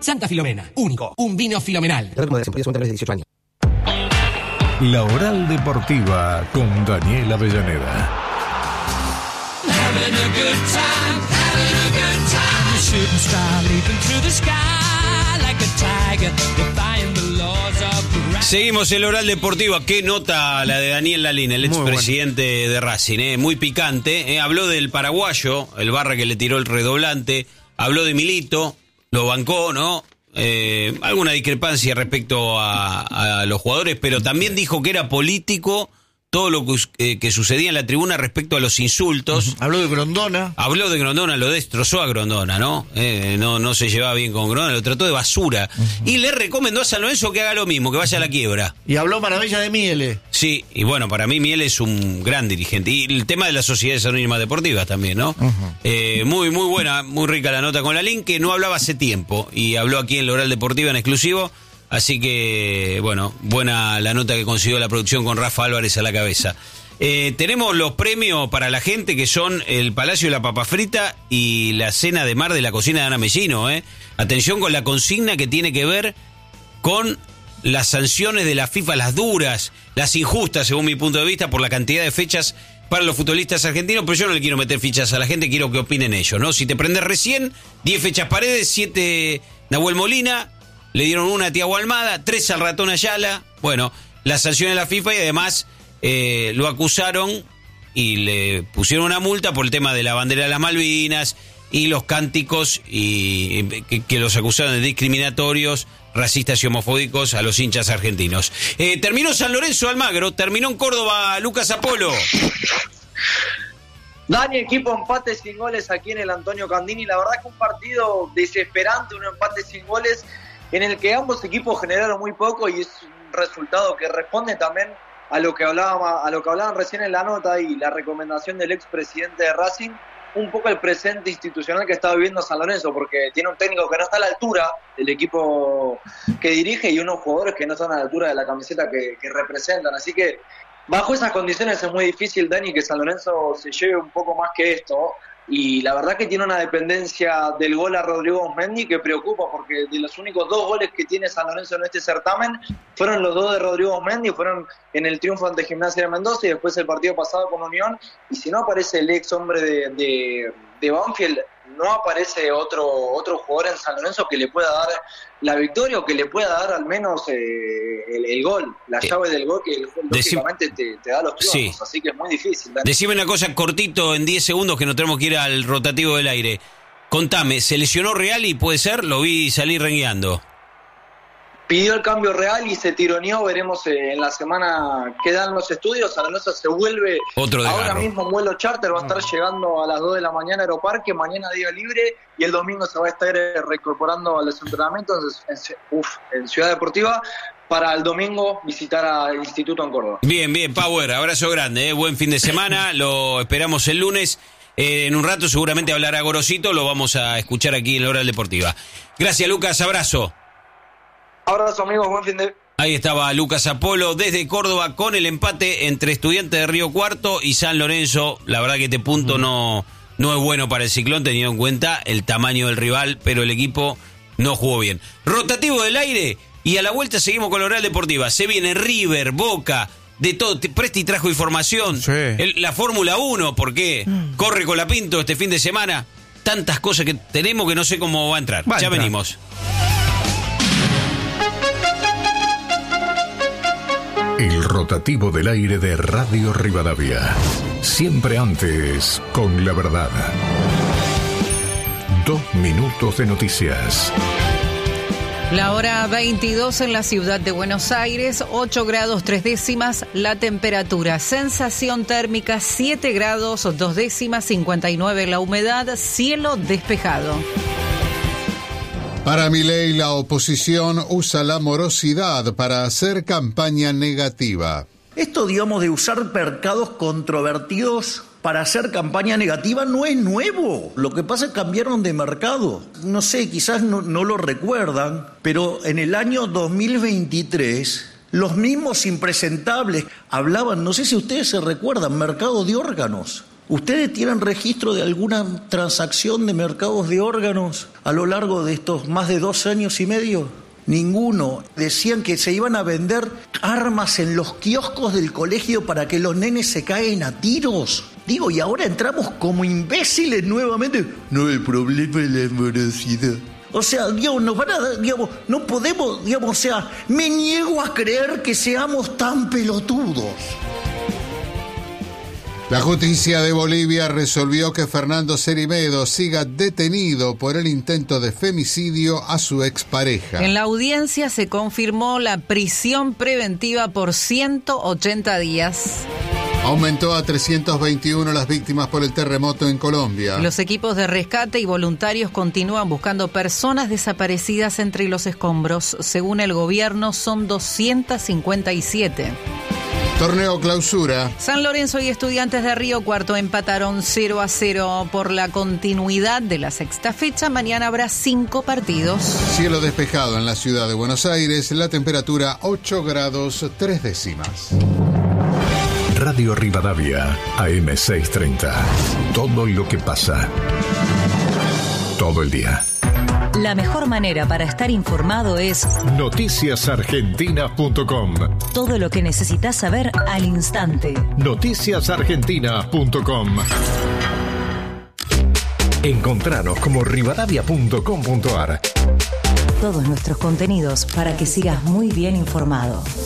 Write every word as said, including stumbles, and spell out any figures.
Santa Filomena, único, un vino filomenal. La Oral Deportiva con Daniel Avellaneda. Seguimos el Oral Deportiva. Qué nota la de Daniel Lalín, el expresidente bueno. de Racing, eh, muy picante. Eh, habló del paraguayo, el Barra que le tiró el redoblante. Habló de Milito, lo bancó, ¿no? Eh, alguna discrepancia respecto a, a los jugadores, pero también dijo que era político todo lo que, eh, que sucedía en la tribuna respecto a los insultos. Uh-huh. Habló de Grondona. Habló de Grondona, lo destrozó a Grondona, ¿no? Eh, no, no se llevaba bien con Grondona, lo trató de basura. Uh-huh. Y le recomendó a San Lorenzo que haga lo mismo, que vaya a la quiebra. Y habló maravilla de Miele. Sí, y bueno, para mí Miele es un gran dirigente. Y el tema de las sociedades anónimas deportivas también, ¿no? Uh-huh. Eh, muy, muy buena, muy rica la nota con Lalín, que no hablaba hace tiempo. Y habló aquí en la Oral Deportiva en exclusivo. Así que, bueno, buena la nota que consiguió la producción con Rafa Álvarez a la cabeza. Eh, tenemos los premios para la gente que son el Palacio de la Papa Frita y la Cena de Mar de la Cocina de Ana Mellino, ¿eh? Atención con la consigna que tiene que ver con las sanciones de la FIFA, las duras, las injustas, según mi punto de vista, por la cantidad de fechas para los futbolistas argentinos, pero yo no le quiero meter fichas a la gente, quiero que opinen ellos, ¿no? Si te prendes recién, diez fechas Paredes, siete Nahuel Molina, le dieron una a Thiago Almada, tres al Ratón Ayala, bueno, la sanción de la FIFA y además eh, lo acusaron y le pusieron una multa por el tema de la bandera de las Malvinas y los cánticos y que, que los acusaron de discriminatorios, racistas y homofóbicos a los hinchas argentinos. Eh, terminó San Lorenzo Almagro, terminó en Córdoba Lucas Apolo. Dani, equipo empate sin goles aquí en el Antonio Candini. La verdad que un partido desesperante, un empate sin goles en el que ambos equipos generaron muy poco y es un resultado que responde también a lo que hablaba, a lo que hablaban recién en la nota y la recomendación del expresidente de Racing, un poco el presente institucional que está viviendo San Lorenzo, porque tiene un técnico que no está a la altura del equipo que dirige y unos jugadores que no están a la altura de la camiseta que, que representan, así que bajo esas condiciones es muy difícil, Dani, que San Lorenzo se lleve un poco más que esto. Y la verdad que tiene una dependencia del gol a Rodrigo Osmendi que preocupa, porque de los únicos dos goles que tiene San Lorenzo en este certamen fueron los dos de Rodrigo Osmendi, fueron en el triunfo ante Gimnasia de Mendoza y después el partido pasado con Unión. Y si no aparece el ex hombre de, de, de Banfield, no aparece otro otro jugador en San Lorenzo que le pueda dar la victoria o que le pueda dar al menos eh, el, el gol, la eh, llave del gol que el, lógicamente te, te da los triunfos, sí. Así que es muy difícil. Dani. Decime una cosa cortito en diez segundos que nos tenemos que ir al rotativo del aire. Contame, ¿se lesionó Real y puede ser? Lo vi salir rengueando. Pidió el cambio Real y se tironeó, veremos eh, en la semana que dan los estudios. San Lorenzo se vuelve Otro ahora garro. mismo en vuelo charter, va a estar llegando a las dos de la mañana a Aeroparque, mañana día libre y el domingo se va a estar eh, reincorporando a los entrenamientos en, uf, en Ciudad Deportiva para el domingo visitar al Instituto en Córdoba. Bien, bien, Power, abrazo grande, eh, buen fin de semana, lo esperamos el lunes. Eh, en un rato seguramente hablará Gorosito, lo vamos a escuchar aquí en la Oral Deportiva. Gracias, Lucas, abrazo. Abrazo, amigos, buen fin de... Ahí estaba Lucas Apolo desde Córdoba con el empate entre Estudiantes de Río Cuarto y San Lorenzo. La verdad que este punto no, no es bueno para el Ciclón, teniendo en cuenta el tamaño del rival, pero el equipo no jugó bien. Rotativo del aire y a la vuelta seguimos con la Oral Deportiva. Se viene River, Boca, de todo. Presti trajo información. Sí. El, la Fórmula uno, ¿por qué? Mm. Corre con la Pinto este fin de semana. Tantas cosas que tenemos que no sé cómo va a entrar. Va a ya entrar. venimos. El rotativo del aire de Radio Rivadavia. Siempre antes, con la verdad. Dos minutos de noticias. La hora veintidós en la ciudad de Buenos Aires, ocho grados tres décimas la temperatura, sensación térmica siete grados dos décimas, cincuenta y nueve la humedad, cielo despejado. Para Milei, la oposición usa la morosidad para hacer campaña negativa. Esto, digamos, de usar mercados controvertidos para hacer campaña negativa no es nuevo. Lo que pasa es que cambiaron de mercado. No sé, quizás no, no lo recuerdan, pero en el año dos mil veintitrés, los mismos impresentables hablaban, no sé si ustedes se recuerdan, mercado de órganos. ¿Ustedes tienen registro de alguna transacción de mercados de órganos a lo largo de estos más de dos años y medio? Ninguno. Decían que se iban a vender armas en los kioscos del colegio para que los nenes se caen a tiros. Digo, y ahora entramos como imbéciles nuevamente. No, el problema es la morosidad. O sea, digamos, nos van a dar, digamos, no podemos, digamos, o sea, me niego a creer que seamos tan pelotudos. La justicia de Bolivia resolvió que Fernando Cerimedo siga detenido por el intento de femicidio a su expareja. En la audiencia se confirmó la prisión preventiva por ciento ochenta días. Aumentó a trescientas veintiuno las víctimas por el terremoto en Colombia. Los equipos de rescate y voluntarios continúan buscando personas desaparecidas entre los escombros. Según el gobierno, son doscientas cincuenta y siete. Torneo Clausura. San Lorenzo y Estudiantes de Río Cuarto empataron cero a cero por la continuidad de la sexta fecha. Mañana habrá cinco partidos. Cielo despejado en la ciudad de Buenos Aires. La temperatura ocho grados tres décimas. Radio Rivadavia, A M seiscientos treinta. Todo lo que pasa. Todo el día. La mejor manera para estar informado es noticias argentinas punto com. Todo lo que necesitas saber al instante. noticias argentinas punto com. Encontranos como rivadavia punto com punto ar. Todos nuestros contenidos para que sigas muy bien informado.